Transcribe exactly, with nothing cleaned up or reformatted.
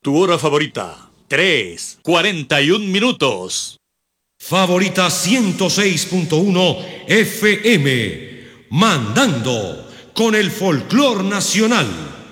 Tu hora favorita, tres, cuarenta y un minutos. Favorita ciento seis punto uno F M, mandando con el folclor nacional.